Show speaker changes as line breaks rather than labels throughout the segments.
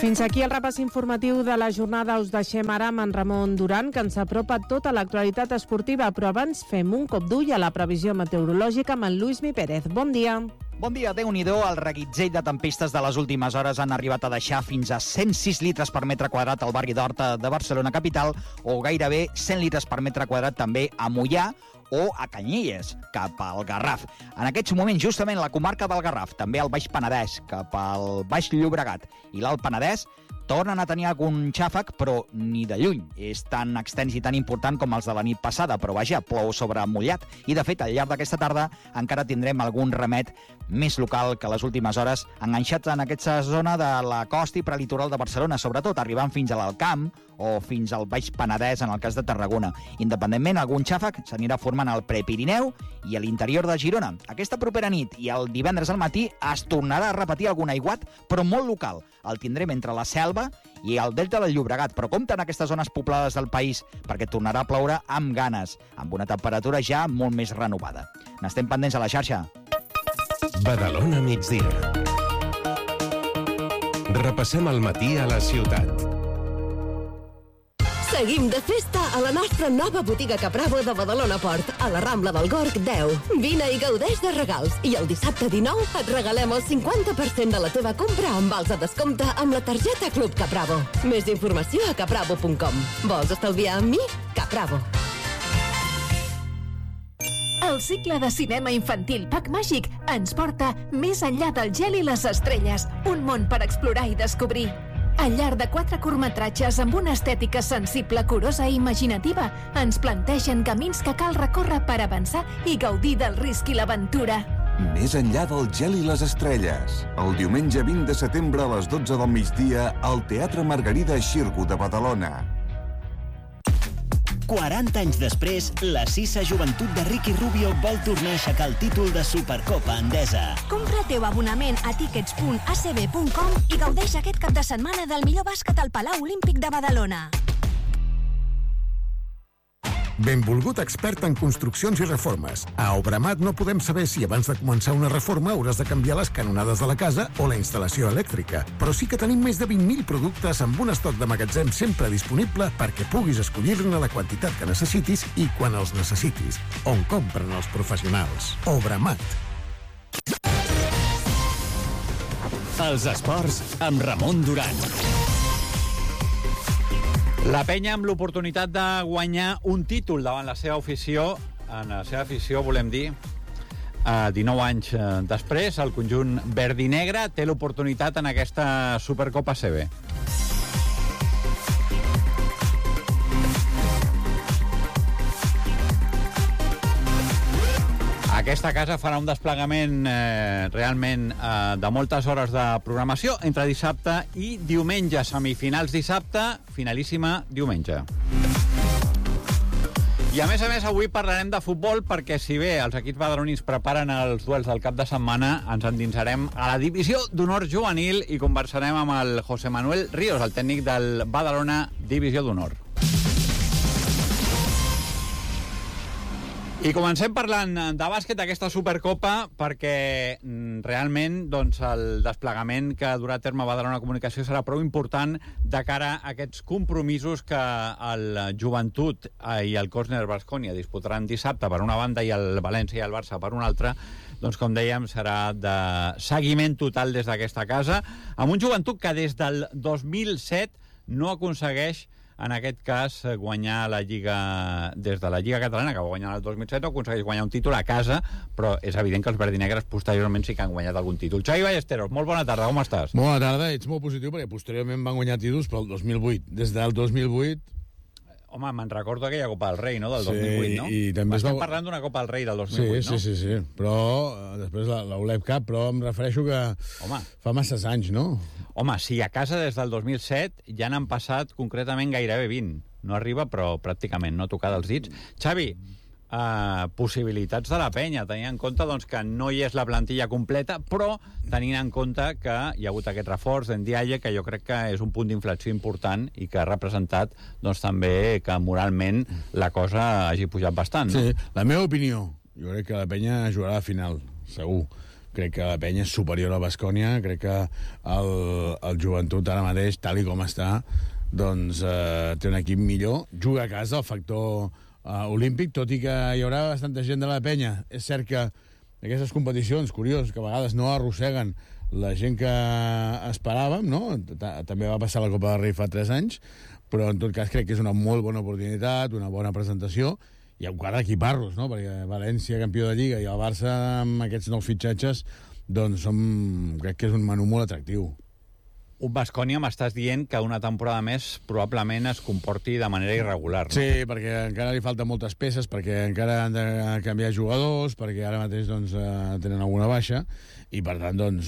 Fins aquí el repàs informatiu de la jornada. Us deixem ara amb en Ramon Duran, que ens apropa tota l'actualitat esportiva, però abans fem un cop d'ull a la previsió meteorològica amb en Lluís Pérez. Bon dia.
Bon dia, Déu-n'hi-do. El reguitzell de tempestes de les últimes hores han arribat a deixar fins a 106 litres per metre quadrat al barri d'Horta de Barcelona capital o gairebé 100 litres per metre quadrat també a Moià o a Canyelles, cap al Garraf. En aquests moments, justament la comarca del Garraf, també al Baix Penedès, cap al Baix Llobregat i l'Alt Penedès, tornen a tenir algun xàfec, però ni de lluny. És tan extens i tan important com els de la nit passada, però vaja, plou sobre mullat. I, de fet, al llarg d'aquesta tarda encara tindrem algun remet més local que les últimes hores, enganxats en aquesta zona de la costa i prelitoral de Barcelona, sobretot arribant fins a l'Alcamp o fins al Baix Penedès, en el cas de Tarragona. Independentment, algun xàfec s'anirà formant al Prepirineu i a l'interior de Girona. Aquesta propera nit i el divendres al matí es tornarà a repetir algun aiguat, però molt local. El tindrem entre la Selva i el Delta del Llobregat, però compte en aquestes zones poblades del país, perquè tornarà a ploure amb ganes, amb una temperatura ja molt més renovada. N'estem pendents a la xarxa.
Badalona migdia. Repassem el matí a la ciutat.
Seguim de festa a la nostra nova botiga Capravo de Badalona Port, a la Rambla del Gorg 10. Vine i gaudeix de regals. I el dissabte 19 et regalem el 50% de la teva compra amb vals a descompte amb la targeta Club Capravo. Més informació a capravo.com. Vols estalviar amb mi? Capravo.
El cicle de cinema infantil Pack Màgic ens porta més enllà del gel i les estrelles, un món per explorar i descobrir. Al llarg de 4 curtmetratges amb una estètica sensible, curosa i imaginativa, ens plantegen camins que cal recórrer per avançar i gaudir del risc i l'aventura.
Més enllà del gel i les estrelles. El diumenge 20 de setembre a les 12 del migdia al Teatre Margarida Xirgu de Badalona.
40 anys després, la Sisa Joventut de Ricky Rubio vol tornar a aixecar el títol de Supercopa Endesa.
Compra el teu abonament a tickets.acb.com i gaudeix aquest cap de setmana del millor bàsquet al Palau Olímpic de Badalona.
Benvolgut expert en construccions i reformes. A Obramat no podem saber si abans de començar una reforma hauràs de canviar les canonades de la casa o la instal·lació elèctrica. Però sí que tenim més de 20.000 productes amb un estoc de magatzem sempre disponible perquè puguis escollir-ne la quantitat que necessitis i quan els necessitis. On compren els professionals. Obramat.
Els esports amb Ramon Duran.
La penya amb l'oportunitat de guanyar un títol davant la seva afició, en la seva afició volem dir, 19 anys després, el conjunt verd i negre té l'oportunitat en aquesta Supercopa ACB. Aquesta casa farà un desplegament realment de moltes hores de programació entre dissabte i diumenge. Semifinals dissabte, finalíssima diumenge. I a més, avui parlarem de futbol perquè si bé els equips badalonins preparen els duels del cap de setmana, ens endinsarem a la divisió d'honor juvenil i conversarem amb el José Manuel Ríos, el tècnic del Badalona Divisió d'Honor. I comencem parlant de bàsquet d'aquesta Supercopa perquè realment doncs, el desplegament que durà a terme Badalona Comunicació serà prou important de cara a aquests compromisos que el Joventut i el Cosner Baskonia disputaran dissabte per una banda i el València i el Barça per una altra. Doncs com dèiem serà de seguiment total des d'aquesta casa amb un Joventut que des del 2007 no aconsegueix en aquest cas guanyar la Lliga des de la Lliga Catalana, que va guanyar el 2007, no aconsegueix guanyar un títol a casa, però és evident que els verdinegres posteriorment sí que han guanyat algun títol. Xavi Ballesteros, molt bona tarda, com estàs?
Bona tarda, ets molt positiu perquè posteriorment van guanyar títols pel 2008. Des del 2008...
Home, me'n recordo aquella Copa del Rei, no?, del 2008, no?
I també
estem parlant d'una Copa del Rei del 2008,
no? Sí, però després la ULEP Cup, però em refereixo que fa masses anys, no?
Home, sí, a casa des del 2007 ja n'han passat concretament gairebé 20. No arriba, però pràcticament, no tocar dels dits. Xavi, possibilitats de la penya, tenint en compte doncs, que no hi és la plantilla completa, però tenint en compte que hi ha hagut aquest reforç d'en Dialle, que jo crec que és un punt d'inflexió important i que ha representat doncs, també que moralment la cosa hagi pujat bastant. No?
Sí, la meva opinió, jo crec que la penya jugarà a la final, segur. crec que la Penya és superior a Baskonia, crec que el Joventut ara mateix, tal i com està, doncs té un equip millor, juga a casa, el factor olímpic, tot i que hi haurà bastanta gent de la Penya. És cert que aquestes competicions, curiós, que a vegades no arrosseguen la gent que esperàvem, no? També va passar la Copa del Rei fa 3 anys, però en tot cas crec que és una molt bona oportunitat, una bona presentació, i encara equipar-los, no? Perquè València, campió de Lliga, i el Barça, amb aquests 9 fitxatges, doncs crec que és un menú molt atractiu.
Un Baskonia, m'estàs dient que una temporada més probablement es comporti de manera irregular, no?
Sí, perquè encara li falten moltes peces, perquè encara han de canviar jugadors, perquè ara mateix doncs, tenen alguna baixa, i per tant doncs,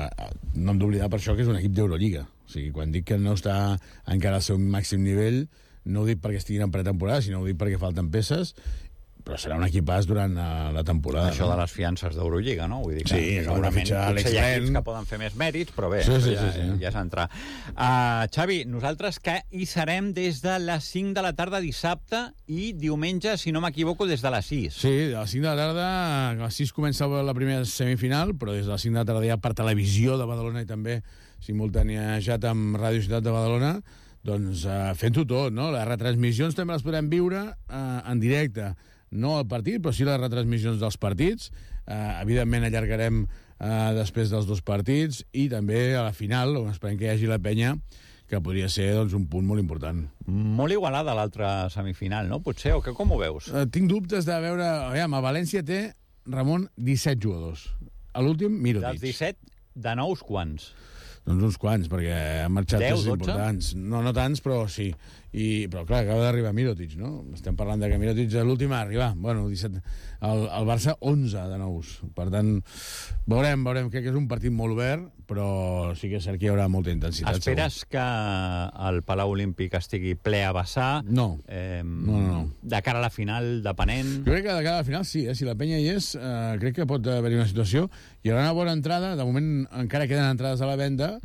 no hem d'oblidar per això que és un equip d'Eurolliga. O sigui, quan dic que no està encara al seu màxim nivell, no ho dic perquè estiguin en pretemporada, sinó ho dic perquè falten peces, però serà un equipàs durant la temporada.
Això de les fiances d'Eurolliga, no? Vull dir que
sí,
segurament potser hi ha equips que poden fer més mèrits, però bé, sí. Ja és entrar. Xavi, nosaltres que hi serem des de les 5 de la tarda dissabte i diumenge, si no m'equivoco, des de les 6.
Sí, a les 5 de la tarda, a les 6 comença la primera semifinal, però des de les 5 de la tarda ja per televisió de Badalona i també simultaniejat amb Ràdio Ciutat de Badalona, doncs fent-ho tot, no? Les retransmissions també les podrem viure en directe, no al partit, però sí les retransmissions dels partits. Evidentment allargarem després dels 2 partits i també a la final, on esperem que hi hagi la Penya, que podria ser doncs, un punt molt important.
Molt igualada l'altra semifinal, no? Potser, o com ho veus?
Tinc dubtes de veure... Aviam, a València té, Ramon, 17 jugadors. A l'últim, Mirotic.
Dels 17, de nous quants?
Doncs uns quants, perquè han marxat
10, 12?
Importants. No tants, però sí. Però clar, acaba d'arribar Mirotic, no? Estem parlant de que Mirotic és l'últim a arribar. Bueno, 17. El Barça, 11 de nous. Per tant, veurem. Crec que és un partit molt obert, però sí que és cert que hi haurà molta intensitat.
Esperes que el Palau Olímpic estigui ple a vessar?
No.
No. De cara a la final, depenent?
Jo crec que de cara a la final sí, si la Penya hi és, crec que pot haver-hi una situació. Hi haurà una bona entrada, de moment encara queden entrades a la venda,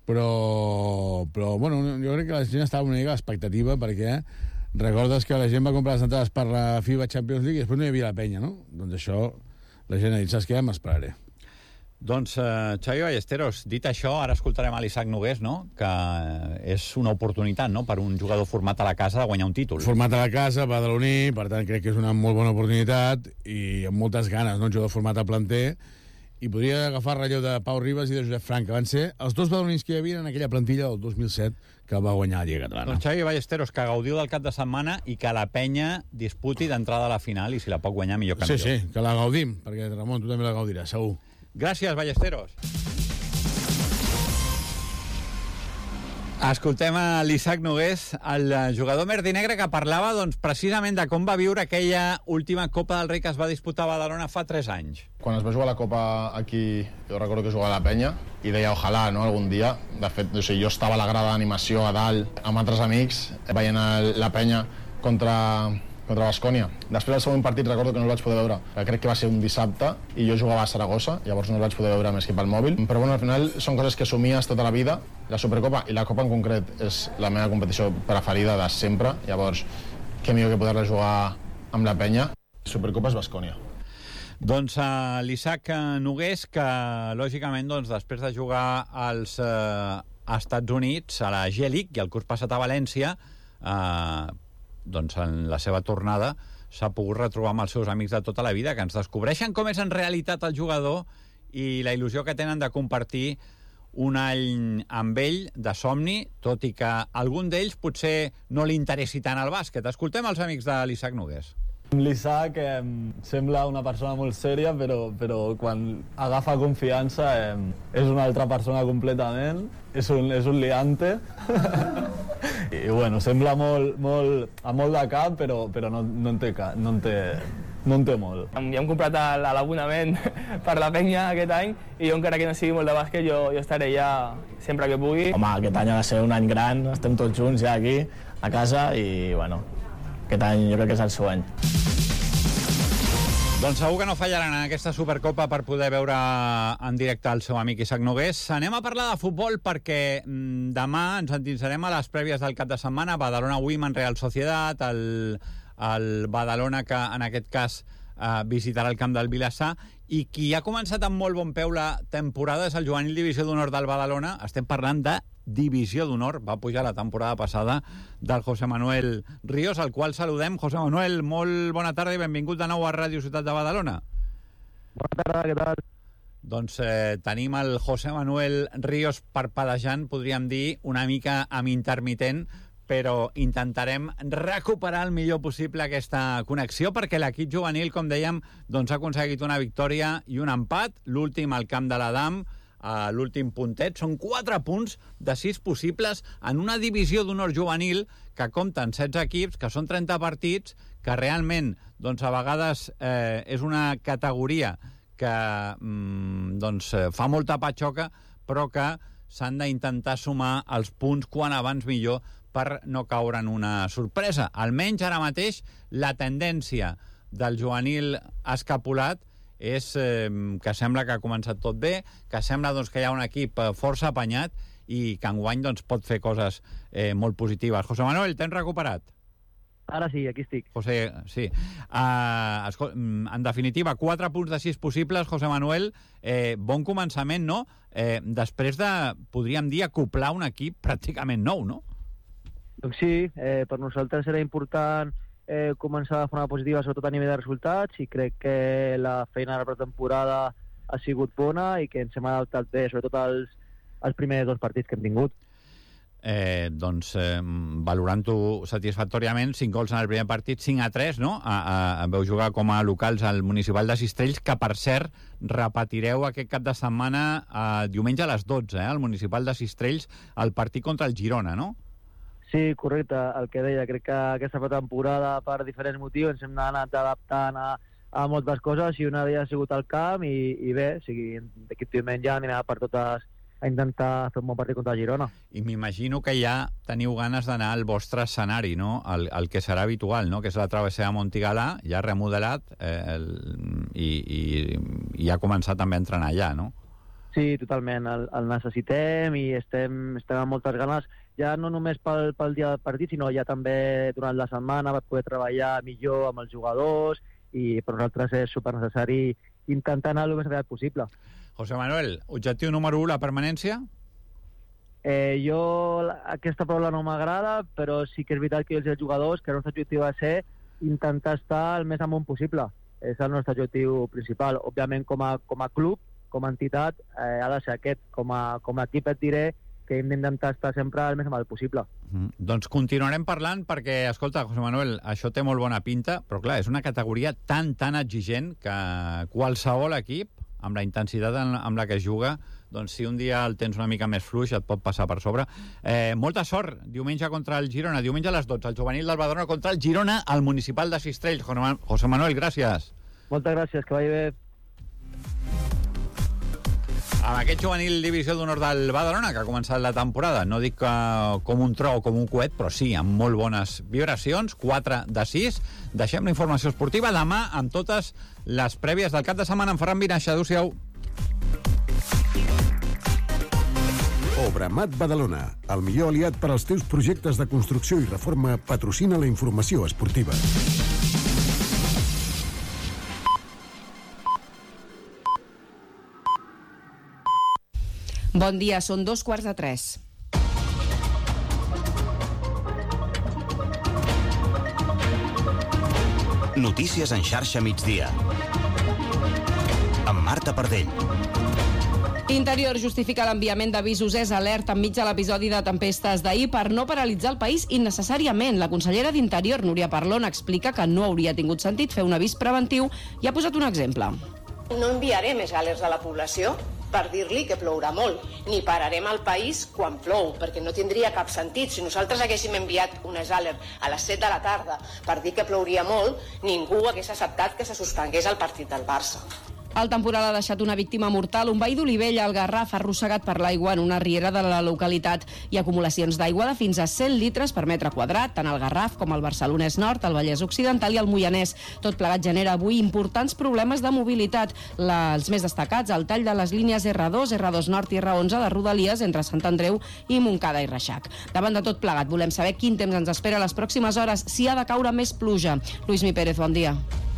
però bueno, jo crec que la gent estava una mica a l'expectativa, perquè recordes que la gent va comprar les entrades per la FIBA Champions League i després no hi havia la Penya, no? Doncs això, la gent ha dit, saps què? M'esperaré.
Doncs, Xavi Ballesteros, dit això, ara escoltarem a l'Isaac Nogués, no? Que és una oportunitat, no?, per un jugador format a la casa de guanyar un títol.
Format a la casa, badaloní, per tant crec que és una molt bona oportunitat i amb moltes ganes, no?, un jugador format a planter, i podria agafar el relleu de Pau Ribas i de Josep Frank, que van ser els 2 badalonins que hi havia en aquella plantilla del 2007 que va guanyar la Lliga Catalana.
Doncs Xavi Ballesteros, que gaudiu del cap de setmana i que la Penya disputi d'entrada a la final i si la pot guanyar millor campió.
Sí, que la gaudim, perquè Ramon, tu també la gaudiràs, segur.
Gràcies, Ballesteros. Escoltem a l'Isaac Nogués, el jugador merdinegre, que parlava doncs, precisament de com va viure aquella última Copa del Rei que es va disputar a Badalona fa 3 anys.
Quan es va jugar la Copa aquí, jo recordo que jugava a la Penya, i deia ojalà, no?, algun dia. De fet, o sigui, jo estava a la grada d'animació a dalt amb altres amics, veient la Penya contra Baskonia. Després del següent partit recordo que no el vaig poder veure. Crec que va ser un dissabte i jo jugava a Saragossa, llavors no el vaig poder veure més que pel mòbil. Però bueno, al final són coses que somies tota la vida. La Supercopa i la Copa en concret és la meva competició preferida de sempre. Llavors, què millor que poder-la jugar amb la Penya. Supercopa és Baskonia.
Doncs l'Isaac Nogués, que lògicament doncs, després de jugar als Estats Units, a la G-League i el curs passat a València, doncs en la seva tornada s'ha pogut retrobar amb els seus amics de tota la vida, que ens descobreixen com és en realitat el jugador i la il·lusió que tenen de compartir un any amb ell de somni, tot i que algun d'ells potser no li interessi tant el bàsquet. Escoltem els amics de l'Isaac Nogués.
L'Isaac sembla una persona molt sèria, però quan agafa confiança és una altra persona completament, és un liante. I bueno, sembla molt de cap, però no en té molt.
Ja hem comprat l'abonament per la Penya aquest any i jo, encara que no sigui molt de bàsquet, jo estaré ja sempre que pugui.
Home, aquest any ha de ser un any gran, estem tots junts ja aquí, a casa, i bueno, aquest any jo crec que és el seu any.
Doncs segur que no fallaran en aquesta Supercopa per poder veure en directe el seu amic Isaac Nogués. Anem a parlar de futbol perquè demà ens endinsarem a les prèvies del cap de setmana. Badalona Women, Real Sociedad, el Badalona que en aquest cas visitarà el camp del Vilassar, I qui ha començat amb molt bon peu la temporada és el juvenil Divisió d'Honor del Badalona. Estem parlant de Divisió d'Honor. Va pujar la temporada passada del José Manuel Ríos, al qual saludem. José Manuel, molt bona tarda i benvingut de nou a Ràdio Ciutat de Badalona.
Bona tarda, què tal?
Doncs tenim el José Manuel Ríos parpadejant, podríem dir, una mica amb intermitent, però intentarem recuperar el millor possible aquesta connexió, perquè l'equip juvenil, com dèiem, doncs ha aconseguit una victòria i un empat, l'últim al camp de l'Adam, l'últim puntet. Són 4 punts de 6 possibles en una divisió d'honor juvenil que compten 16 equips, que són 30 partits, que realment, doncs, a vegades és una categoria que doncs, fa molta patxoca, però que s'han d'intentar sumar els punts quan abans millor per no caure en una sorpresa. Almenys ara mateix la tendència del juvenil escapulat és que sembla que ha començat tot bé, que sembla doncs, que hi ha un equip força apanyat i que enguany doncs, pot fer coses molt positives. José Manuel, t'hem recuperat?
Ara sí, aquí estic.
José, sí. En definitiva, 4 punts de 6 possibles, José Manuel. Bon començament, no? Després de, podríem dir, acoplar un equip pràcticament nou, no?
Doncs sí, per nosaltres era important començar de forma positiva, sobretot a nivell de resultats, i crec que la feina de la pretemporada ha sigut bona i que ens hem adaptat bé, sobretot als primers 2 partits que hem tingut.
Valorant-ho satisfactòriament, 5 gols en el primer partit, 5-3, no? Veu jugar com a locals al Municipal de Sistrells, que per cert repetireu aquest cap de setmana diumenge a les 12, al Municipal de Sistrells, el partit contra el Girona, no?
Sí, correcte, el que deia. Crec que aquesta temporada, per diferents motius, ens hem anat adaptant a moltes coses, i una d'elles ha sigut el camp, i bé, o sigui, d'aquest diumenge anirà per totes a intentar fer un bon partit contra el Girona.
I m'imagino que ja teniu ganes d'anar al vostre escenari, no? El que serà habitual, no? Que és la travessera Montigalà, ja remodelat, i ha començat també a entrenar allà, no?
Sí, totalment. El necessitem i estem amb moltes ganes, ja no només pel dia del partit, sinó ja també durant la setmana per poder treballar millor amb els jugadors, i per nosaltres és supernecessari intentar anar el més aviat possible.
José Manuel, objectiu número 1, la permanència?
Jo aquesta paraula no m'agrada, però sí que és veritat que els jugadors, que el nostre objectiu va ser intentar estar el més amunt possible. És el nostre objectiu principal. Òbviament, com a club, com a entitat, ha de ser aquest. Com a equip et diré que hem d'intentar estar sempre el més amunt possible.
Doncs continuarem parlant perquè, escolta, José Manuel, això té molt bona pinta, però clar, és una categoria tan exigent que qualsevol equip, amb la intensitat amb la que es juga, doncs si un dia el tens una mica més fluix et pot passar per sobre. Molta sort, diumenge contra el Girona, diumenge a les 12, el juvenil del Badalona contra el Girona al Municipal de Sistrells. José Manuel, gràcies.
Moltes gràcies, que vagi bé.
Amb aquest juvenil Divisió d'Honor del Badalona, que ha començat la temporada, no dic com un tro o com un coet, però sí, amb molt bones vibracions, 4 de 6. Deixem la informació esportiva demà amb totes les prèvies del cap de setmana en Ferran Vinaixa. Adéu-siau.
Obramat Badalona, el millor aliat per als teus projectes de construcció i reforma, patrocina la informació esportiva.
Bon dia, són 2:15.
Notícies en xarxa migdia. Amb Marta Pardell.
Interior justifica l'enviament d'avisos és alert enmig de l'episodi de tempestes d'ahir per no paralitzar el país innecessàriament. La consellera d'Interior, Núria Parlon, explica que no hauria tingut sentit fer un avís preventiu i ha posat un exemple.
No enviaré més alerts a la població per dir-li que plourà molt, ni pararem el país quan plou, perquè no tindria cap sentit. Si nosaltres haguéssim enviat unes alerts a les 7 de la tarda per dir que plouria molt, ningú hagués acceptat que se suspengués el partit del Barça.
El temporal ha deixat una víctima mortal. Un veí d'Olivella, al Garraf, arrossegat per l'aigua en una riera de la localitat. Hi ha acumulacions d'aigua de fins a 100 litres per metre quadrat, tant al Garraf com al Barcelonès Nord, al Vallès Occidental i al Moianès. Tot plegat genera avui importants problemes de mobilitat. Els més destacats, el tall de les línies R2, R2 Nord i R11 de Rodalies entre Sant Andreu i Montcada i Reixac. Davant de tot plegat, volem saber quin temps ens espera les pròximes hores, si ha de caure més pluja. Luismi Pérez, bon dia.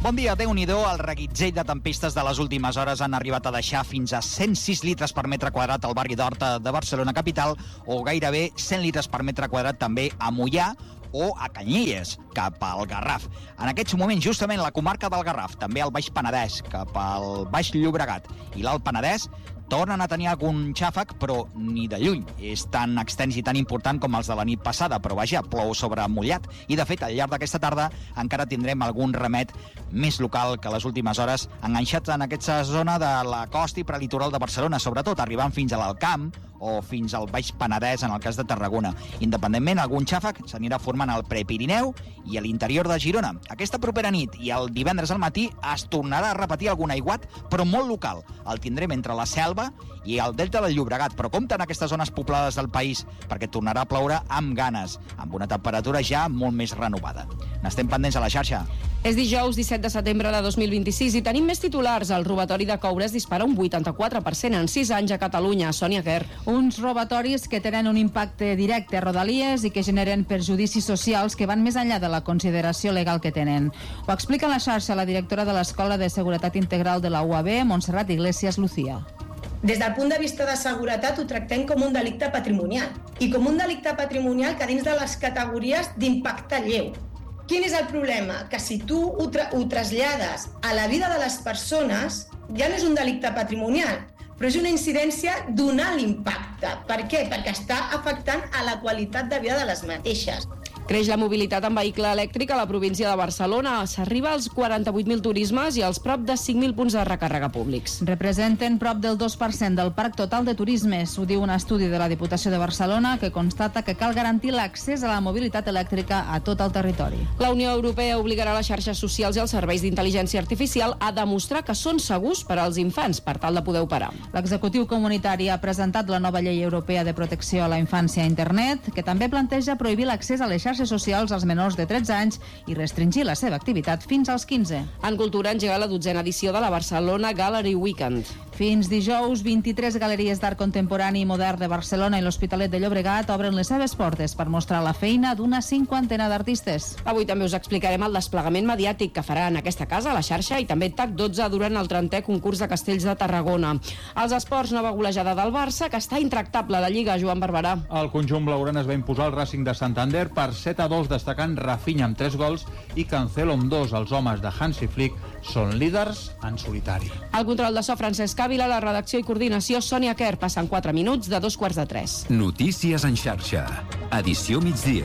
Bon dia, Déu-n'hi-do. El reguitzell de tempestes de les últimes hores han arribat a deixar fins a 106 litres per metre quadrat al barri d'Horta de Barcelona capital o gairebé 100 litres per metre quadrat també a Moià o a Canyelles, cap al Garraf. En aquests moments, justament la comarca del Garraf, també al Baix Penedès, cap al Baix Llobregat i l'Alt Penedès, tornen a tenir algun xàfec, però ni de lluny. És tan extens i tan important com els de la nit passada, però vaja, plou sobre mullat. I, de fet, al llarg d'aquesta tarda encara tindrem algun remet més local que les últimes hores, enganxats en aquesta zona de la costa i prelitoral de Barcelona, sobretot arribant fins a l'Alcamp o fins al Baix Penedès, en el cas de Tarragona. Independentment, algun xàfec s'anirà formant al Prepirineu i a l'interior de Girona. Aquesta propera nit i el divendres al matí es tornarà a repetir algun aiguat, però molt local. El tindrem entre la Selva i el delta del Llobregat, però compte en aquestes zones poblades del país, perquè tornarà a ploure amb ganes, amb una temperatura ja molt més renovada. N'estem pendents a la xarxa.
És dijous 17 de setembre de 2026 i tenim més titulars. El robatori de coure es dispara un 84% en 6 anys a Catalunya. Sònia Quer.
Uns robatoris que tenen un impacte directe a Rodalies i que generen perjudicis socials que van més enllà de la consideració legal que tenen. Ho explica en la xarxa la directora de l'Escola de Seguretat Integral de la UAB, Montserrat Iglesias Lucía.
Des del punt de vista de seguretat ho tractem com un delicte patrimonial i com un delicte patrimonial que dins de les categories d'impacte lleu. Quin és el problema? Que si tu ho trasllades a la vida de les persones, ja no és un delicte patrimonial, però és una incidència d'un alt impacte. Per què? Perquè està afectant a la qualitat de vida de les mateixes.
Creix la mobilitat en vehicle elèctric a la província de Barcelona. S'arriba als 48.000 turismes i als prop de 5.000 punts de recàrrega públics.
Representen prop del 2% del parc total de turismes. Ho diu un estudi de la Diputació de Barcelona que constata que cal garantir l'accés a la mobilitat elèctrica a tot el territori.
La Unió Europea obligarà les xarxes socials i els serveis d'intel·ligència artificial a demostrar que són segurs per als infants per tal de poder operar.
L'executiu comunitari ha presentat la nova llei europea de protecció a la infància a internet, que també planteja prohibir l'accés a les xarxes socials als menors de 13 anys i restringir la seva activitat fins als 15.
En cultura engega la 12a edició de la Barcelona Gallery Weekend.
Fins dijous, 23 galeries d'art contemporani i modern de Barcelona i l'Hospitalet de Llobregat obren les seves portes per mostrar la feina d'una 50 d'artistes.
Avui també us explicarem el desplegament mediàtic que farà en aquesta casa, a la xarxa, i també TAC 12 durant el 30è concurs de castells de Tarragona. Als esports, nova golejada del Barça, que està intractable a la Lliga, Joan Barberà.
El conjunt blaugrana es va imposar el Racing de Santander per 7-2, destacant Rafinha amb 3 gols i Cancelo amb 2. Els homes de Hansi Flick són líders en solitari.
Al control de so, Francesc Ávila, la redacció i coordinació, Sònia Quer. Passen 4 minuts de 2:45.
Notícies en xarxa. Edició migdia.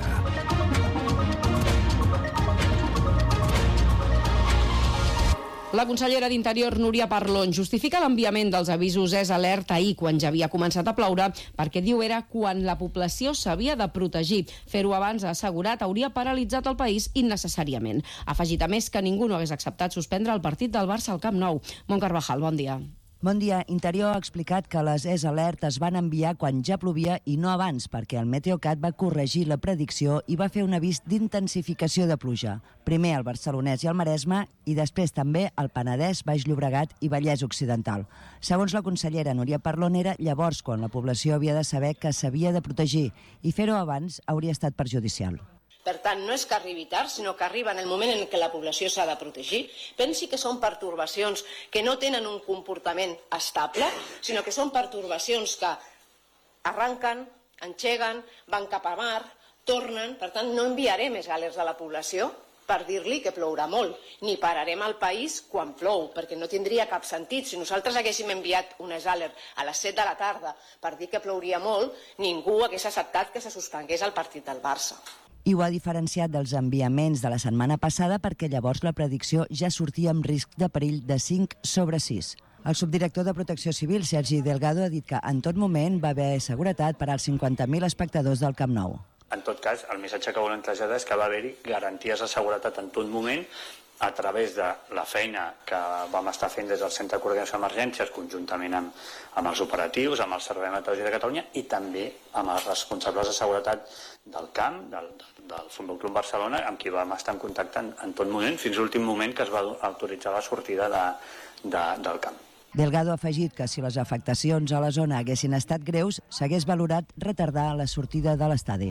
La consellera d'Interior, Núria Parlon, justifica l'enviament dels avisos és alerta ahir, quan ja havia començat a ploure, perquè diu era quan la població s'havia de protegir. Fer-ho abans, ha assegurat, hauria paralitzat el país innecessàriament. Ha afegit a més que ningú no hagués acceptat suspendre el partit del Barça al Camp Nou. Mont Carvajal, bon dia.
Bon dia. Interior ha explicat que les ES Alert es van enviar quan ja plovia i no abans, perquè el Meteocat va corregir la predicció i va fer un avís d'intensificació de pluja. Primer al Barcelonès i al Maresme i després també al Penedès, Baix Llobregat i Vallès Occidental. Segons la consellera Núria Parlon, era llavors quan la població havia de saber que s'havia de protegir i fer-ho abans hauria estat perjudicial.
Per tant, no és que arribi tard, sinó que arriba en el moment en què la població s'ha de protegir. Pensi que són pertorbacions que no tenen un comportament estable, sinó que són pertorbacions que arranquen, engeguen, van cap a mar, tornen. Per tant, no enviaré més alerts a la població per dir-li que plourà molt, ni pararem el país quan plou, perquè no tindria cap sentit. Si nosaltres haguéssim enviat unes alerts a les 7 de la tarda per dir que plouria molt, ningú hagués acceptat que se suspengués el partit del Barça.
I ho ha diferenciat dels enviaments de la setmana passada perquè llavors la predicció ja sortia amb risc de perill de 5/6. El subdirector de Protecció Civil, Sergi Delgado, ha dit que en tot moment va haver seguretat per als 50.000 espectadors del Camp Nou.
En tot cas, el missatge que volem traslladar és que va haver-hi garanties de seguretat en tot moment a través de la feina que vam estar fent des del Centre de Coordinació d'Emergències conjuntament amb els operatius, amb el Servei Meteorològic de Catalunya i també amb els responsables de seguretat del camp, del Futbol Club Barcelona, amb qui vam estar en contacte en tot moment, fins a l'últim moment que es va autoritzar la sortida del camp.
Delgado ha afegit que si les afectacions a la zona haguessin estat greus, s'hagués valorat retardar la sortida de l'estadi.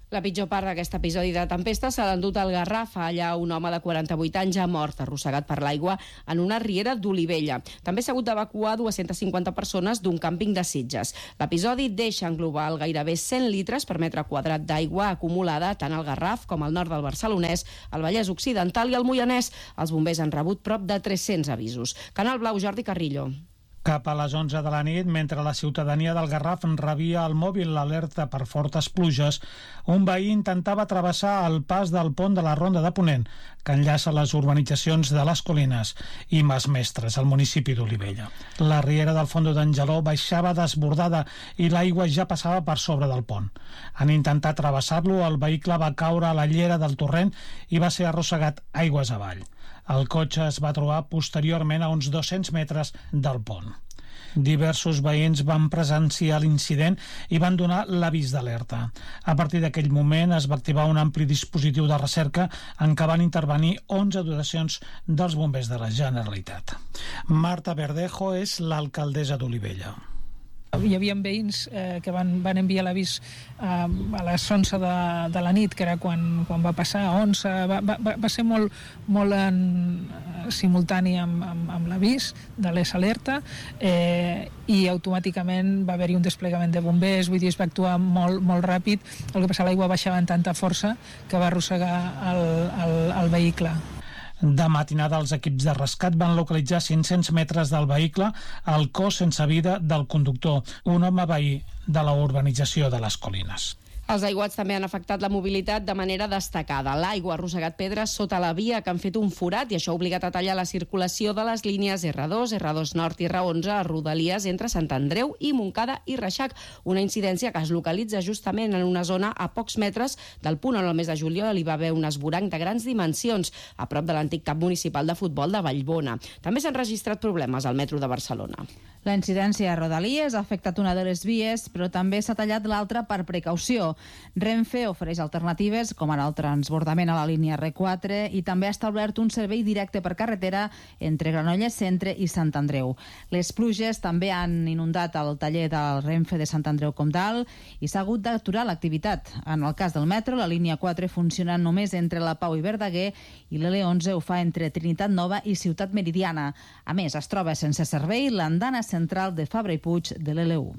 La pitjor part d'aquest episodi de tempesta s'ha endut al Garraf. Allà un home de 48 anys ha mort arrossegat per l'aigua en una riera d'Olivella. També s'ha hagut d'evacuar 250 persones d'un càmping de Sitges. L'episodi deixa en global gairebé 100 litres per metre quadrat d'aigua acumulada tant al Garraf com al nord del Barcelonès, al Vallès Occidental i al Moianès. Els bombers han rebut prop de 300 avisos. Canal Blau, Jordi Carrillo.
Cap a les 11 de la nit, mentre la ciutadania del Garraf rebia al mòbil l'alerta per fortes pluges, un veí intentava travessar el pas del pont de la Ronda de Ponent, que enllaça les urbanitzacions de les Colines i Mas Mestres, al municipi d'Olivella. La riera del Fondo d'Angeló baixava desbordada i l'aigua ja passava per sobre del pont. En intentar travessar-lo, el vehicle va caure a la llera del torrent i va ser arrossegat aigües avall. El cotxe es va trobar posteriorment a uns 200 metres del pont. Diversos veïns van presenciar l'incident i van donar l'avís d'alerta. A partir d'aquell moment es va activar un ampli dispositiu de recerca en què van intervenir 11 dotacions dels bombers de la Generalitat. Marta Verdejo és l'alcaldessa d'Olivella.
Hi havia veïns que van enviar l'avís a les 11 de la nit, que era quan va passar, a 11, va ser molt simultani amb l'avís de l'ES Alerta i automàticament va haver-hi un desplegament de bombers, vull dir, es va actuar molt ràpid. El que passa, l'aigua baixava amb tanta força que va arrossegar el vehicle.
De matinada, els equips de rescat van localitzar 500 metres del vehicle el cos sense vida del conductor, un home veí de la urbanització de les Colines.
Els aiguats també han afectat la mobilitat de manera destacada. L'aigua ha arrossegat pedres sota la via que han fet un forat i això ha obligat a tallar la circulació de les línies R2, R2 Nord i R11 a Rodalies entre Sant Andreu i Montcada i Reixac. Una incidència que es localitza justament en una zona a pocs metres del punt on el mes de juliol hi va haver un esvoranc de grans dimensions a prop de l'antic camp municipal de futbol de Vallbona. També s'han registrat problemes al metro de Barcelona.
La incidència a Rodalies ha afectat una de les vies, però també s'ha tallat l'altra per precaució. Renfe ofereix alternatives, com ara el transbordament a la línia R4, i també ha establert un servei directe per carretera entre Granollers Centre i Sant Andreu. Les pluges també han inundat el taller del Renfe de Sant Andreu Comtal i s'ha hagut d'aturar l'activitat. En el cas del metro, la línia 4 funciona només entre la Pau i Verdaguer i l'L11 ho fa entre Trinitat Nova i Ciutat Meridiana. A més, es troba sense servei l'andana central de Fabra i Puig de l'L1.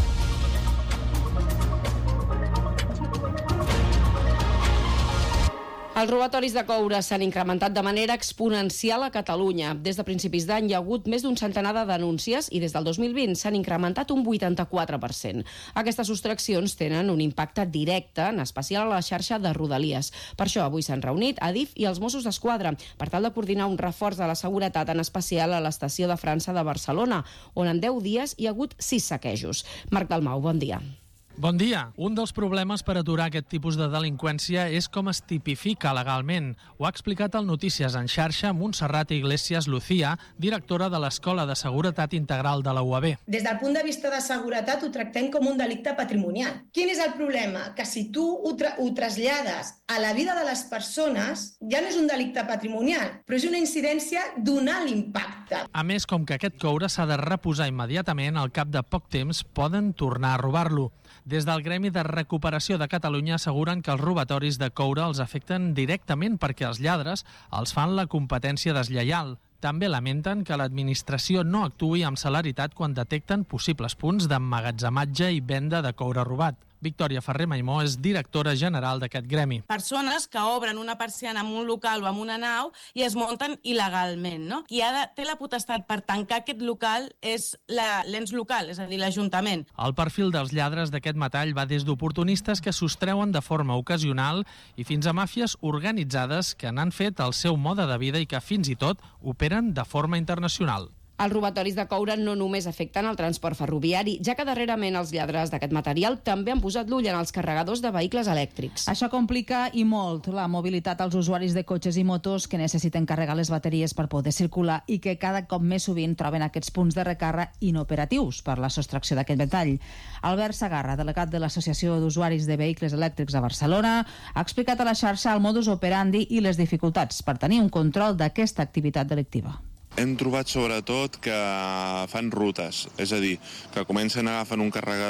Els robatoris de coure s'han incrementat de manera exponencial a Catalunya. Des de principis d'any hi ha hagut més d'un centenar de denúncies i des del 2020 s'han incrementat un 84%. Aquestes sostraccions tenen un impacte directe, en especial a la xarxa de Rodalies. Per això avui s'han reunit Adif i els Mossos d'Esquadra per tal de coordinar un reforç de la seguretat, en especial a l'estació de França de Barcelona, on en 10 dies hi ha hagut 6 saquejos. Marc Dalmau, bon dia.
Bon dia. Un dels problemes per aturar aquest tipus de delinqüència és com es tipifica legalment. Ho ha explicat al Notícies en xarxa Montserrat Iglesias Lucía, directora de l'Escola de Seguretat Integral de la UAB.
Des del punt de vista de seguretat ho tractem com un delicte patrimonial. Quin és el problema? Que si tu ho trasllades a la vida de les persones, ja no és un delicte patrimonial, però és una incidència d'un alt impacte.
A més, com que aquest coure s'ha de reposar immediatament, al cap de poc temps poden tornar a robar-lo. Des del Gremi de Recuperació de Catalunya asseguren que els robatoris de coure els afecten directament perquè els lladres els fan la competència deslleial. També lamenten que l'administració no actuï amb celeritat quan detecten possibles punts d'emmagatzematge i venda de coure robat. Victòria Ferrer Maimó és directora general d'aquest gremi.
Persones que obren una persiana en un local o en una nau i es munten il·legalment, no? Qui té la potestat per tancar aquest local és l'ens local, és a dir, l'Ajuntament.
El perfil dels lladres d'aquest metall va des d'oportunistes que sostreuen de forma ocasional i fins a màfies organitzades que n'han fet el seu mode de vida i que fins i tot operen de forma internacional.
Els robatoris de coure no només afecten el transport ferroviari, ja que darrerament els lladres d'aquest material també han posat l'ull en els carregadors de vehicles elèctrics.
Això complica i molt la mobilitat als usuaris de cotxes i motos que necessiten carregar les bateries per poder circular i que cada cop més sovint troben aquests punts de recàrrega inoperatius per la sostracció d'aquest metall. Albert Sagarra, delegat de l'Associació d'Usuaris de Vehicles Elèctrics a Barcelona, ha explicat a la xarxa el modus operandi i les dificultats per tenir un control d'aquesta activitat delictiva.
Hem trobat sobretot que fan rutes, és a dir, que comencen a agafar un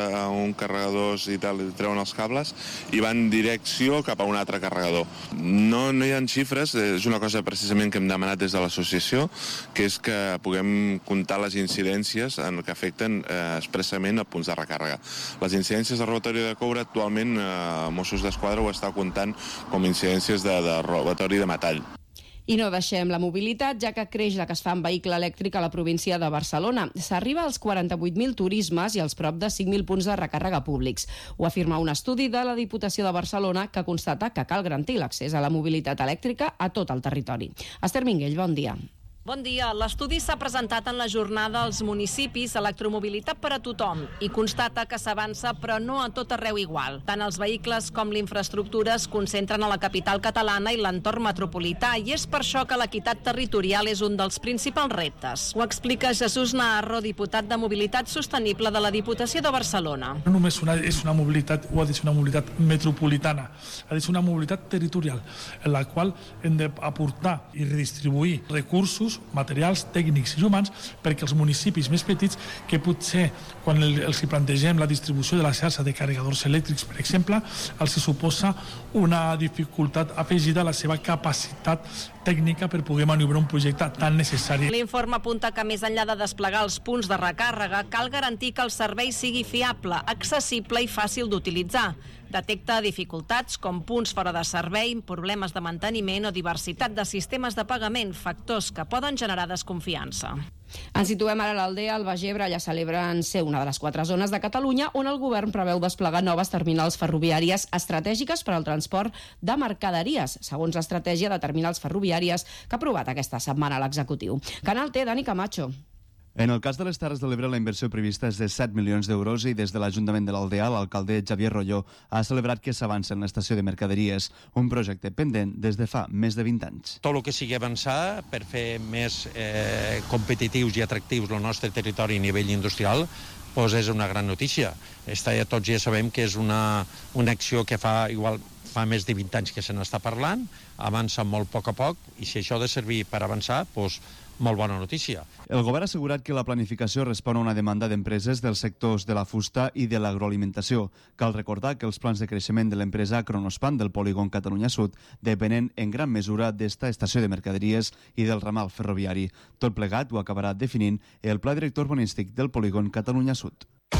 carregadors i tal, i treuen els cables i van direcció cap a un altre carregador. No hi ha xifres, és una cosa precisament que hem demanat des de l'associació, que és que puguem comptar les incidències que afecten expressament a punts de recàrrega. Les incidències de robatori de coure actualment Mossos d'Esquadra ho està comptant com incidències de robatori de metall.
I no deixem la mobilitat, ja que creix la que es fa en vehicle elèctric a la província de Barcelona. S'arriba als 48.000 turismes i als prop de 5.000 punts de recàrrega públics. Ho afirma un estudi de la Diputació de Barcelona que constata que cal garantir l'accés a la mobilitat elèctrica a tot el territori. Esther Minguell, bon dia.
Bon dia. L'estudi s'ha presentat en la jornada als municipis Electromobilitat per a tothom i constata que s'avança però no a tot arreu igual. Tant els vehicles com l'infraestructura es concentren a la capital catalana i l'entorn metropolità i és per això que l'equitat territorial és un dels principals reptes. Ho explica Jesús Naharro, diputat de Mobilitat Sostenible de la Diputació de Barcelona.
No només és una mobilitat, o ha de ser una mobilitat metropolitana, ha de ser una mobilitat territorial en la qual hem d'aportar i redistribuir recursos materials, tècnics i humans perquè els municipis més petits, que potser quan els plantegem la distribució de la xarxa de carregadors elèctrics, per exemple, els suposa una dificultat afegida a la seva capacitat tècnica per poder maniobrar un projecte tan necessari.
L'informe apunta que més enllà de desplegar els punts de recàrrega, cal garantir que el servei sigui fiable, accessible i fàcil d'utilitzar. Detecta dificultats com punts fora de servei, problemes de manteniment o diversitat de sistemes de pagament, factors que poden generar desconfiança.
Ens situem ara a l'Aldea, al Baix Ebre. Allà celebren ser una de les 4 zones de Catalunya on el govern preveu desplegar noves terminals ferroviàries estratègiques per al transport de mercaderies, segons l'estratègia de terminals ferroviàries que ha aprovat aquesta setmana l'executiu. Canal T, Dani Camacho.
En el cas de les Terres de l'Ebre, la inversió prevista és de 7 milions d'euros i des de l'Ajuntament de l'Aldea, l'alcalde Xavier Rolló ha celebrat que s'avança en l'estació de mercaderies, un projecte pendent des de fa més de 20 anys.
Tot el que sigui avançar per fer més competitius i atractius el nostre territori a nivell industrial doncs és una gran notícia. Tots ja sabem que és una acció que fa més de 20 anys que se n'està parlant, avança molt a poc, i si això ha de servir per avançar, doncs molt bona notícia.
El govern ha assegurat que la planificació respon a una demanda d'empreses dels sectors de la fusta i de l'agroalimentació. Cal recordar que els plans de creixement de l'empresa Kronospan del polígon Catalunya Sud depenen en gran mesura d'esta estació de mercaderies i del ramal ferroviari. Tot plegat ho acabarà definint el pla director urbanístic del polígon Catalunya Sud.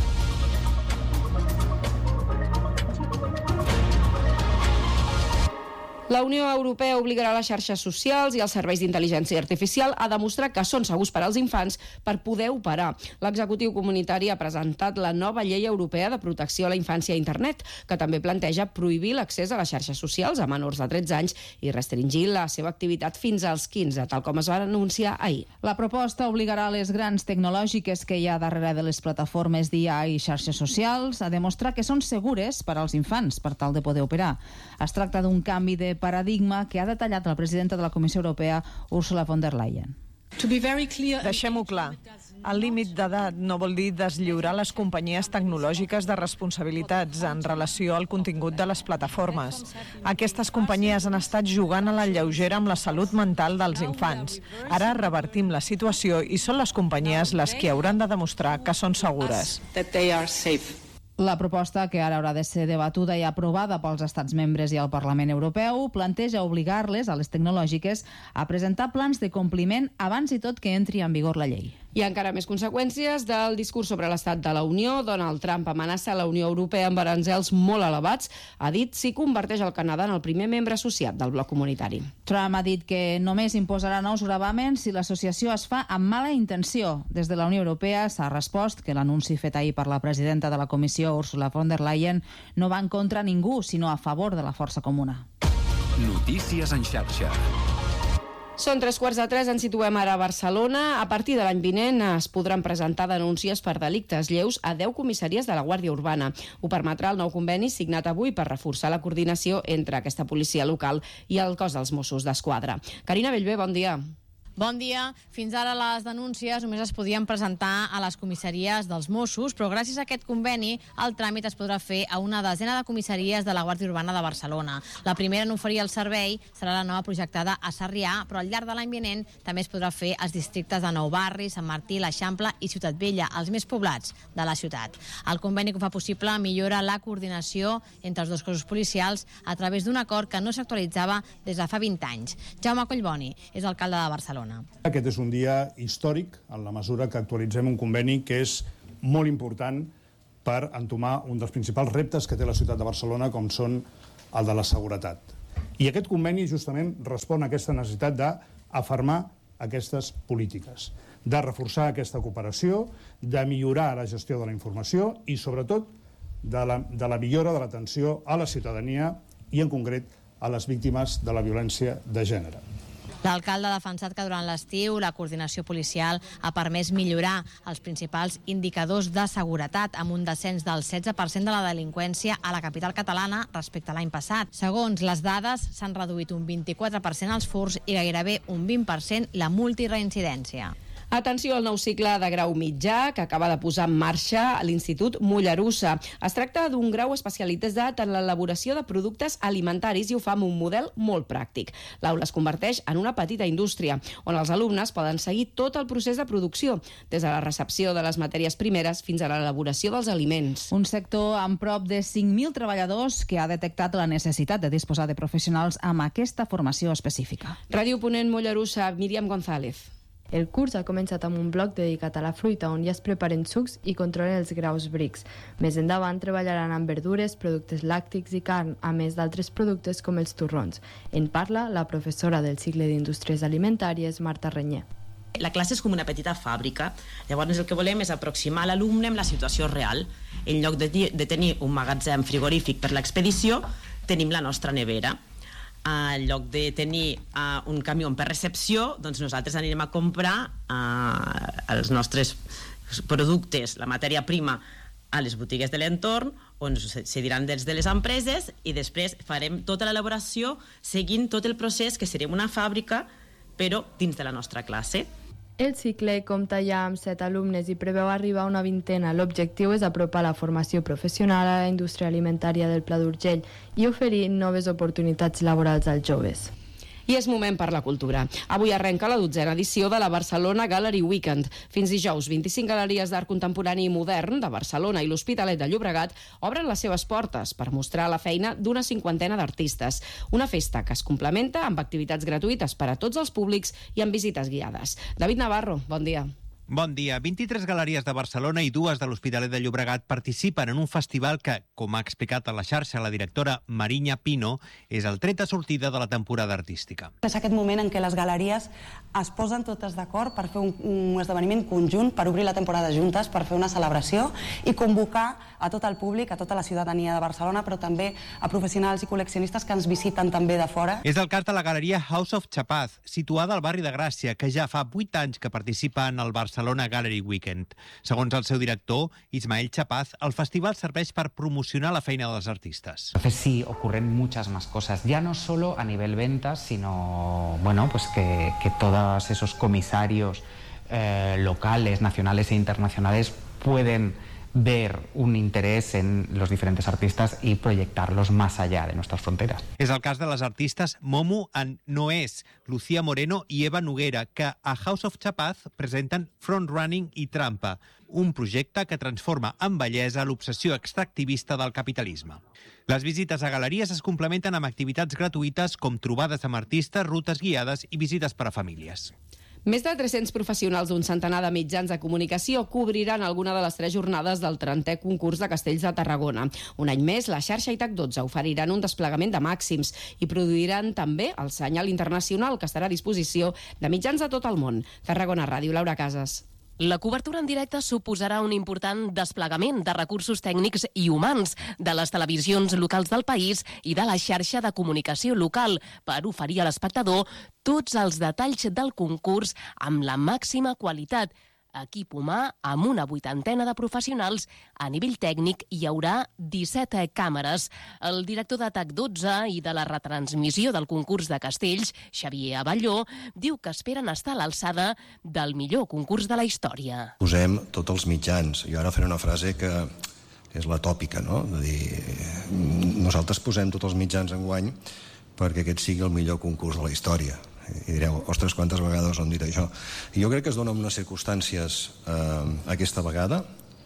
La Unió Europea obligarà les xarxes socials i els serveis d'intel·ligència artificial a demostrar que són segurs per als infants per poder operar. L'executiu comunitari ha presentat la nova llei europea de protecció a la infància a internet, que també planteja prohibir l'accés a les xarxes socials a menors de 13 anys i restringir la seva activitat fins als 15, tal com es va anunciar ahir.
La proposta obligarà les grans tecnològiques que hi ha darrere de les plataformes d'IA i xarxes socials a demostrar que són segures per als infants per tal de poder operar. Es tracta d'un canvi de paradigma que ha detallat la presidenta de la Comissió Europea, Ursula von der Leyen.
Deixem-ho clar. El límit d'edat no vol dir deslliurar les companyies tecnològiques de responsabilitats en relació al contingut de les plataformes. Aquestes companyies han estat jugant a la lleugera amb la salut mental dels infants. Ara revertim la situació i són les companyies les que hauran de demostrar que són segures.
La proposta, que ara haurà de ser debatuda i aprovada pels Estats membres i el Parlament Europeu, planteja obligar-les, a les tecnològiques, a presentar plans de compliment abans i tot que entri en vigor la llei.
Hi ha encara més conseqüències del discurs sobre l'estat de la Unió. Donald Trump amenaça la Unió Europea amb aranzels molt elevats. Ha dit si converteix el Canadà en el primer membre associat del bloc comunitari.
Trump ha dit que només imposarà nous gravàmens si l'associació es fa amb mala intenció. Des de la Unió Europea s'ha respost que l'anunci fet ahir per la presidenta de la Comissió, Ursula von der Leyen, no va en contra ningú, sinó a favor de la força comuna.
Notícies en xarxa.
Són 3:15, ens situem ara a Barcelona. A partir de l'any vinent es podran presentar denúncies per delictes lleus a 10 comissaries de la Guàrdia Urbana. Ho permetrà el nou conveni signat avui per reforçar la coordinació entre aquesta policia local i el cos dels Mossos d'Esquadra. Carina Bellver, bon dia.
Bon dia. Fins ara les denúncies només es podien presentar a les comissaries dels Mossos, però gràcies a aquest conveni el tràmit es podrà fer a una desena de comissaries de la Guàrdia Urbana de Barcelona. La primera en oferir el servei serà la nova projectada a Sarrià, però al llarg de l'any vinent també es podrà fer als districtes de Nou Barri, Sant Martí, l'Eixample i Ciutat Vella, els més poblats de la ciutat. El conveni que ho fa possible millora la coordinació entre els dos cossos policials a través d'un acord que no s'actualitzava des de fa 20 anys. Jaume Collboni és alcalde de Barcelona.
Aquest és un dia històric en la mesura que actualitzem un conveni que és molt important per entomar un dels principals reptes que té la ciutat de Barcelona, com són el de la seguretat. I aquest conveni justament respon a aquesta necessitat d'afermar aquestes polítiques, de reforçar aquesta cooperació, de millorar la gestió de la informació i, sobretot, de la millora de l'atenció a la ciutadania i, en concret, a les víctimes de la violència de gènere.
L'alcalde ha defensat que durant l'estiu la coordinació policial ha permès millorar els principals indicadors de seguretat amb un descens del 16% de la delinqüència a la capital catalana respecte a l'any passat. Segons les dades, s'han reduït un 24% els furts i gairebé un 20% la multireincidència.
Atenció al nou cicle de grau mitjà que acaba de posar en marxa l'Institut Mollerussa. Es tracta d'un grau especialitzat en l'elaboració de productes alimentaris i ho fa amb un model molt pràctic. L'aula es converteix en una petita indústria on els alumnes poden seguir tot el procés de producció, des de la recepció de les matèries primeres fins a l'elaboració dels aliments.
Un sector amb prop de 5.000 treballadors que ha detectat la necessitat de disposar de professionals amb aquesta formació específica.
Ràdio Ponent Mollerussa, Míriam González.
El curs ha començat amb un bloc dedicat a la fruita on ja es preparen sucs i controlen els graus Brix. Més endavant treballaran amb verdures, productes làctics i carn, a més d'altres productes com els torrons. En parla la professora del cicle d'Indústries Alimentàries, Marta Renyer.
La classe és com una petita fàbrica, llavors el que volem és aproximar l'alumne amb la situació real. En lloc de tenir un magatzem frigorífic per l'expedició, tenim la nostra nevera. En lloc de tenir un camió per recepció, doncs nosaltres anirem a comprar els nostres productes, la matèria prima, a les botigues de l'entorn, on se diran des de les empreses, i després farem tota l'elaboració seguint tot el procés que serem una fàbrica, però dins de la nostra classe.
El cicle compta ja amb 7 alumnes i preveu arribar a una vintena. L'objectiu és apropar la formació professional a la indústria alimentària del Pla d'Urgell i oferir noves oportunitats laborals als joves.
I és moment per la cultura. Avui arrenca la 12a edició de la Barcelona Gallery Weekend. Fins dijous, 25 galeries d'art contemporani i modern de Barcelona i l'Hospitalet de Llobregat obren les seves portes per mostrar la feina d'una 50ena d'artistes. Una festa que es complementa amb activitats gratuïtes per a tots els públics i amb visites guiades. David Navarro, bon dia.
Bon dia. 23 galeries de Barcelona i 2 de l'Hospitalet de Llobregat participen en un festival que, com ha explicat a la xarxa la directora Mariña Pino, és el tret de sortida de la temporada artística.
És aquest moment en què les galeries es posen totes d'acord per fer un esdeveniment conjunt, per obrir la temporada juntes, per fer una celebració i convocar a tot el públic, a tota la ciutadania de Barcelona, però també a professionals i col·leccionistes que ens visiten també de fora.
És el cas de la galeria House of Chapaz, situada al barri de Gràcia, que ja fa 8 anys que participa en el Barcelona Gallery Weekend. Segons el seu director, Ismael Chapaz, el festival serveix per promocionar la feina dels artistas.
Entonces sí, ocurren muchas más cosas, ya no solo a nivel ventas, sino bueno, pues que todos esos comisarios locales, nacionales e internacionales pueden ver un interés en los diferentes artistas y proyectarlos más allá de nuestras fronteras.
És el cas de les artistes Momo and Noés, Lucía Moreno i Eva Noguera, que a House of Chapaz presenten Frontrunning i Trampa, un projecte que transforma en bellesa l'obsessió extractivista del capitalisme. Les visites a galeries es complementen amb activitats gratuïtes com trobades amb artistes, rutes guiades i visites per a famílies.
Més de 300 professionals d'un centenar de mitjans de comunicació cobriran alguna de les 3 jornades del 30è concurs de Castells de Tarragona. Un any més, la xarxa ITAC 12 oferiran un desplegament de màxims i produiran també el senyal internacional que estarà a disposició de mitjans de tot el món. Tarragona Ràdio, Laura Casas.
La cobertura en directe suposarà un important desplegament de recursos tècnics i humans de les televisions locals del país i de la xarxa de comunicació local per oferir a l'espectador tots els detalls del concurs amb la màxima qualitat. equip humà amb una 80 de professionals. A nivell tècnic hi haurà 17 càmeres. El director de TAC12 i de la retransmissió del concurs de castells, Xavier Abelló, diu que esperen estar a l'alçada del millor concurs de la història.
Posem tots els mitjans. Jo ara faré una frase que és la tòpica, no? De dir, nosaltres posem tots els mitjans enguany perquè aquest sigui el millor concurs de la història. I direu, ostres, quantes vegades han dit això? I jo crec que es dona unes circumstàncies aquesta vegada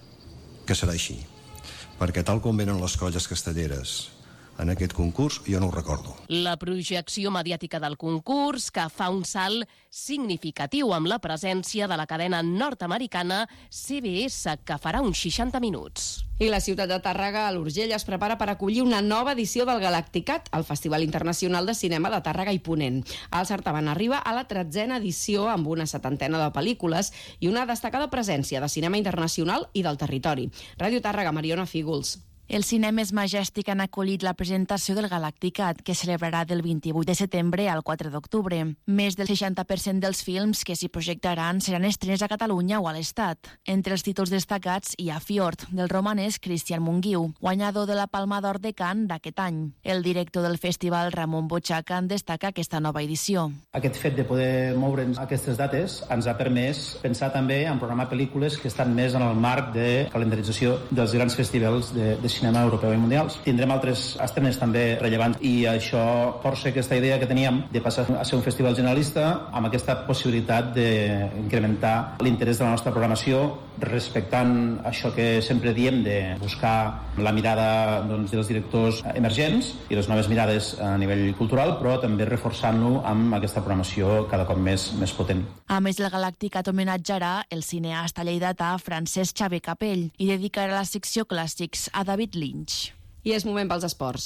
que serà així. Perquè tal com venen les colles castelleres en aquest concurs, jo no ho recordo.
La projecció mediàtica del concurs, que fa un salt significatiu amb la presència de la cadena nord-americana CBS, que farà uns 60 minuts.
I la ciutat de Tàrrega, a l'Urgell, es prepara per acollir una nova edició del Galacticat, el Festival Internacional de Cinema de Tàrrega i Ponent. El certamen arriba a la 13a edició amb una 70 de pel·lícules i una destacada presència de cinema internacional i del territori. Ràdio Tàrrega, Mariona Fígols.
Els cinemes Majestic han acollit la presentació del Galacticat, que celebrarà del 28 de setembre al 4 d'octubre. Més del 60% dels films que s'hi projectaran seran estrenes a Catalunya o a l'Estat. Entre els títols destacats hi ha Fjord, del romanès Cristian Munguiu, guanyador de la Palma d'Or de Cannes d'aquest any. El director del festival, Ramon Bochaca, en destaca aquesta nova edició.
Aquest fet de poder moure'ns aquestes dates ens ha permès pensar també en programar pel·lícules que estan més en el marc de calendarització dels grans festivals de cinema europeu i mundials. Tindrem altres estrenes també rellevants i això força aquesta idea que teníem de passar a ser un festival generalista amb aquesta possibilitat d'incrementar l'interès de la nostra programació respectant això que sempre diem de buscar la mirada dels directors emergents i les noves mirades a nivell cultural, però també reforçant-lo amb aquesta programació cada cop més potent.
A més, el Galacticat homenatjarà el cineasta lleidatà Francesc Xavier Capell i dedicarà la secció clàssics a David Lynch.
I és moment pels esports.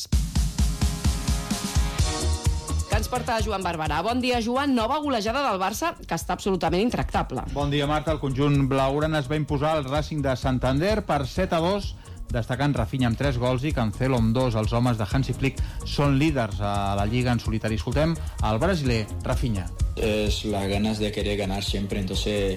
Que ens porta Joan Barberà. Bon dia, Joan. Nova golejada del Barça, que està absolutament intractable.
Bon dia, Marta. El conjunt blaugrana es va imposar al Racing de Santander per 7-2, destacant Rafinha amb 3 gols i Cancelo amb 2. Els homes de Hansi Flick són líders a la Lliga en solitari. Escoltem el brasiler Rafinha.
Es las ganas de querer ganar siempre, entonces...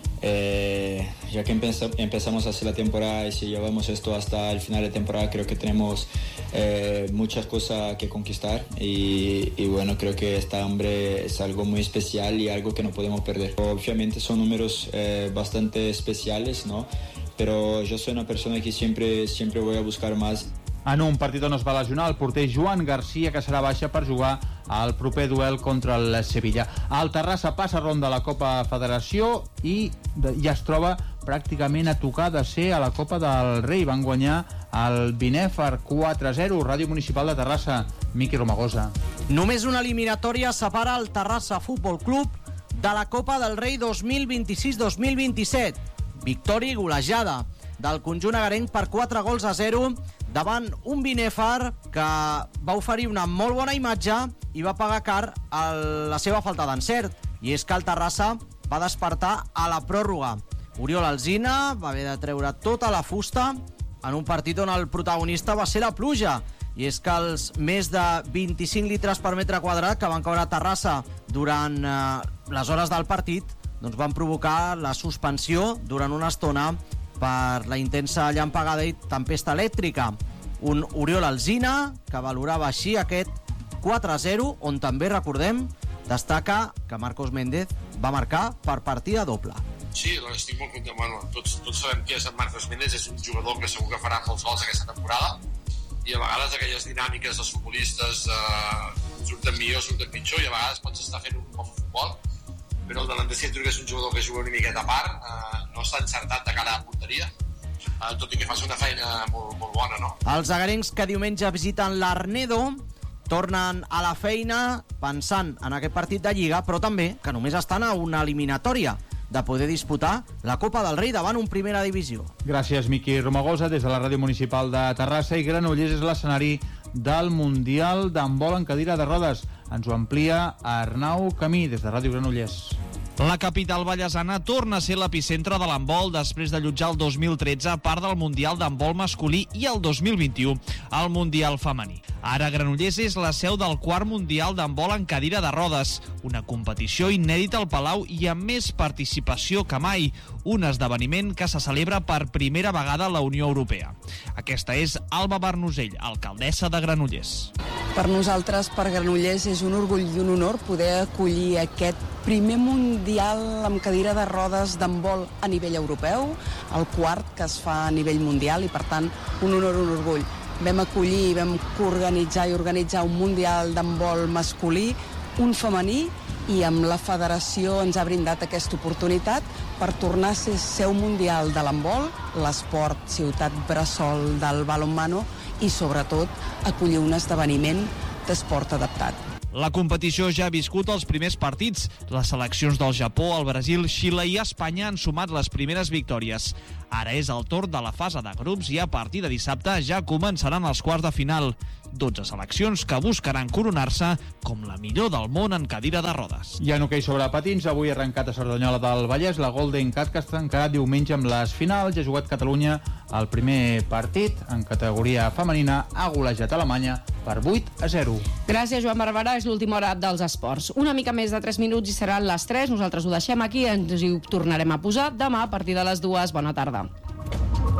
ya que empezamos así la temporada y si llevamos esto hasta el final de temporada, creo que tenemos muchas cosas que conquistar y bueno, creo que este hombre es algo muy especial y algo que no podemos perder. Obviamente son números bastante especiales, ¿no? Pero yo soy una persona que siempre voy a buscar más.
En un partit on es va lesionar el porter Joan Garcia, que serà baixa per jugar al proper duel contra el Sevilla. El Terrassa passa ronda a la Copa Federació i ja es troba pràcticament a tocar de ser a la Copa del Rei. Van guanyar el Binèfar 4-0. Ràdio Municipal de Terrassa, Miqui Romagosa.
Només una eliminatòria separa el Terrassa Futbol Club de la Copa del Rei 2026-2027. Victòria i golejada del conjunt agarenc per 4-0 davant un Binèfar que va oferir una molt bona imatge i va pagar car la seva falta d'encert. I és que el Terrassa va despertar a la pròrroga. Oriol Alsina va haver de treure tota la fusta en un partit on el protagonista va ser la pluja. I és que els més de 25 litres per metre quadrat que van caure a Terrassa durant les hores del partit doncs van provocar la suspensió durant una estona per la intensa llampegada i tempesta elèctrica. Un Oriol Alsina que valorava així aquest 4-0, on també, recordem, destaca que Marcos Méndez va marcar per partida doble.
Sí, estic molt content. Bueno, tots sabem qui és en Marcos Méndez, és un jugador que segur que farà molts gols aquesta temporada i a vegades aquelles dinàmiques dels futbolistes surten millor, surten pitjor i a vegades pots estar fent un bon futbol, però el delanter centre, que és un jugador que juga una miqueta a part, no està encertat de cara a la porteria, tot i que fas una feina molt bona, no?
Els agarencs que diumenge visiten l'Arnedo tornen a la feina pensant en aquest partit de Lliga, però també que només estan a una eliminatòria de poder disputar la Copa del Rei davant un Primera Divisió.
Gràcies, Miqui Romagosa, des de la Ràdio Municipal de Terrassa. I Granollers és l'escenari del Mundial d'handbol en cadira de rodes. Ens ho amplia Arnau Camí, des de Ràdio Granollers.
La capital vallesana torna a ser l'epicentre de l'handbol després d'allotjar el 2013 part del Mundial d'handbol masculí i el 2021 el Mundial femení. Ara Granollers és la seu del quart Mundial d'handbol en cadira de rodes, una competició inèdita al Palau i amb més participació que mai, un esdeveniment que se celebra per primera vegada a la Unió Europea. Aquesta és Alba Barnusell, alcaldessa de Granollers.
Per nosaltres, per Granollers, és un orgull i un honor poder acollir aquest primer Mundial amb cadira de rodes d'handbol a nivell europeu, el quart que es fa a nivell mundial i, per tant, un honor, un orgull. Vam acollir, vam organitzar un Mundial d'handbol masculí, un femení, i amb la federació ens ha brindat aquesta oportunitat per tornar a ser seu mundial de l'handbol, l'esport ciutat bressol del balonmano i, sobretot, acollir un esdeveniment d'esport adaptat.
La competició ja ha viscut els primers partits. Les seleccions del Japó, el Brasil, Xile i Espanya han sumat les primeres victòries. Ara és el torn de la fase de grups i a partir de dissabte ja començaran els quarts de final. 12 seleccions que buscaran coronar-se com la millor del món en cadira de rodes.
I en hoquei sobre patins, avui ha arrencat a Cerdanyola del Vallès la Golden Cat, que es tancarà diumenge amb les finals. Ja ha jugat Catalunya el primer partit en categoria femenina, ha golejat Alemanya per 8-0.
Gràcies, Joan Barberà. És l'última hora dels esports. Una mica més de 3 minuts i seran les 3. Nosaltres ho deixem aquí, ens hi tornarem a posar demà a partir de les 2. Bona tarda.